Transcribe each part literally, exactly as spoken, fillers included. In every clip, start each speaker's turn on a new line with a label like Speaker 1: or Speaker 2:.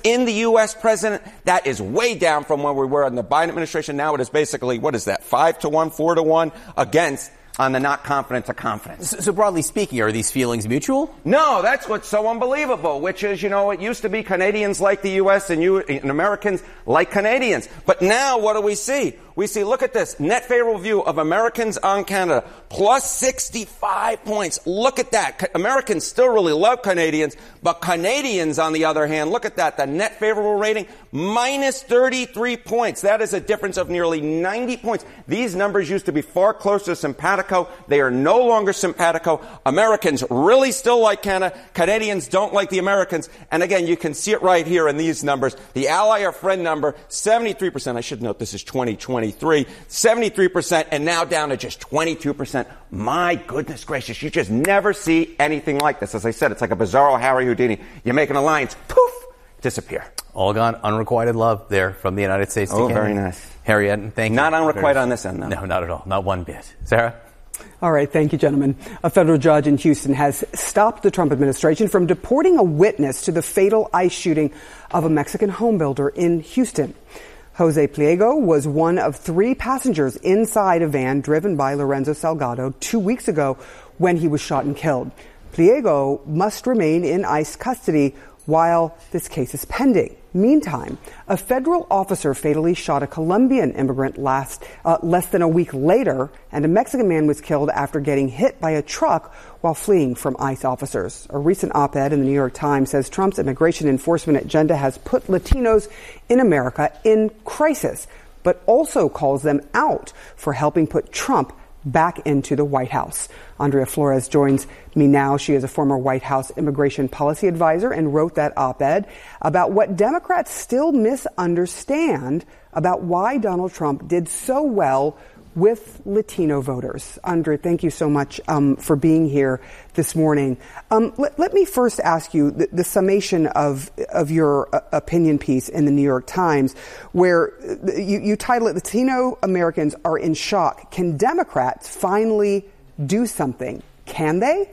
Speaker 1: in the U S president. That is way down from where we were in the Biden administration. Now it is basically, what is that, five to one, four to one against on the not confident to confidence.
Speaker 2: So, so broadly speaking, are these feelings mutual?
Speaker 1: No, that's what's so unbelievable, which is, you know, it used to be Canadians like the U S and, you, and Americans like Canadians. But now what do we see? We see, look at this, net favorable view of Americans on Canada, plus sixty-five points. Look at that. Americans still really love Canadians, but Canadians, on the other hand, look at that, the net favorable rating, minus thirty-three points. That is a difference of nearly ninety points. These numbers used to be far closer to simpatico. They are no longer simpatico. Americans really still like Canada. Canadians don't like the Americans. And again, you can see it right here in these numbers. The ally or friend number, seventy-three percent. I should note this is twenty twenty-three. seventy-three percent, and now down to just twenty-two percent. My goodness gracious, you just never see anything like this. As I said, it's like a bizarro Harry Houdini. You make an alliance, poof, disappear.
Speaker 2: All gone unrequited love there from the United States to
Speaker 1: Oh,
Speaker 2: Canada.
Speaker 1: very nice.
Speaker 2: Harry Eden, thank
Speaker 1: Not
Speaker 2: you.
Speaker 1: Not unrequited on this end, though.
Speaker 2: No, not at all. Not one bit. Sarah?
Speaker 3: All right. Thank you, gentlemen. A federal judge in Houston has stopped the Trump administration from deporting a witness to the fatal ICE shooting of a Mexican home builder in Houston. Jose Pliego was one of three passengers inside a van driven by Lorenzo Salgado two weeks ago when he was shot and killed. Pliego must remain in ICE custody while this case is pending. Meantime, a federal officer fatally shot a Colombian immigrant last, uh, less than a week later, and a Mexican man was killed after getting hit by a truck while fleeing from ICE officers. A recent op-ed in the New York Times says Trump's immigration enforcement agenda has put Latinos in America in crisis, but also calls them out for helping put Trump back into the White House. Andrea Flores joins me now. She is a former White House immigration policy advisor and wrote that op-ed about what Democrats still misunderstand about why Donald Trump did so well with Latino voters. Andrea, thank you so much um, for being here this morning. Um, let, let me first ask you the, the summation of of your uh, opinion piece in the New York Times, where you, you title it, Latino Americans are in shock. Can Democrats finally do something? Can they?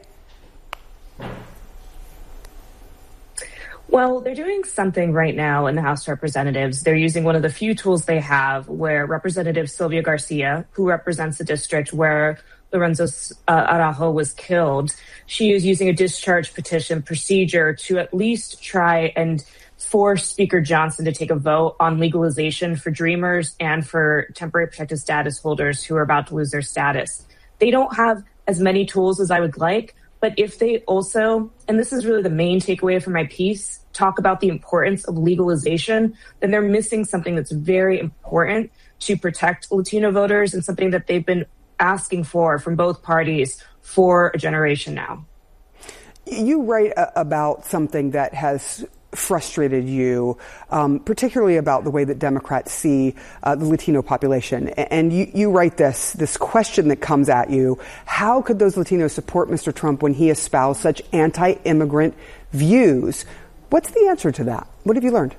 Speaker 4: Well, they're doing something right now in the House of Representatives. They're using one of the few tools they have where Representative Sylvia Garcia, who represents the district where Lorenzo uh, Araujo was killed, she is using a discharge petition procedure to at least try and force Speaker Johnson to take a vote on legalization for Dreamers and for temporary protected status holders who are about to lose their status. They don't have as many tools as I would like, but if they also, and this is really the main takeaway from my piece, talk about the importance of legalization, then they're missing something that's very important to protect Latino voters and something that they've been asking for from both parties for a generation now.
Speaker 3: You write a- about something that has frustrated you, um, particularly about the way that Democrats see uh, the Latino population. And you, you write this, this question that comes at you: how could those Latinos support Mister Trump when he espoused such anti-immigrant views? What's the answer to that? What have you learned?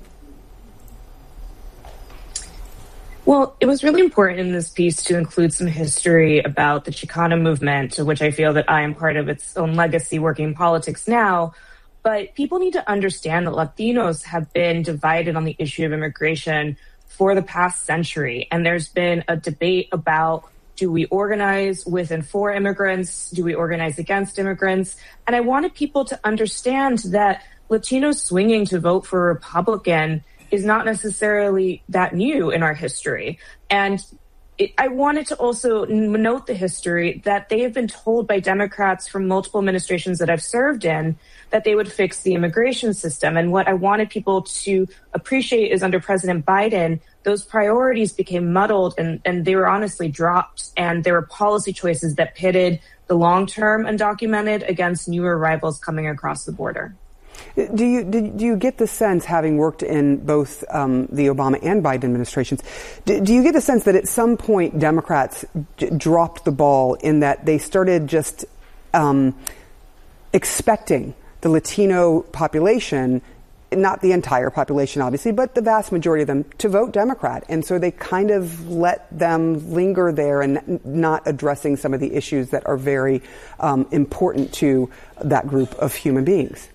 Speaker 4: Well, it was really important in this piece to include some history about the Chicano movement, to which I feel that I am part of its own legacy working in politics now. But people need to understand that Latinos have been divided on the issue of immigration for the past century. And there's been a debate about, do we organize with and for immigrants? Do we organize against immigrants? And I wanted people to understand that Latinos swinging to vote for a Republican is not necessarily that new in our history. And it, I wanted to also note the history that they have been told by Democrats from multiple administrations that I've served in that they would fix the immigration system. And what I wanted people to appreciate is under President Biden, those priorities became muddled and, and they were honestly dropped. And there were policy choices that pitted the long-term undocumented against new arrivals coming across the border.
Speaker 3: Do you do you get the sense, having worked in both um, the Obama and Biden administrations, do, do you get the sense that at some point Democrats d- dropped the ball in that they started just um, expecting the Latino population, not the entire population obviously, but the vast majority of them, to vote Democrat, and so they kind of let them linger there and n- not addressing some of the issues that are very um, important to that group of human beings?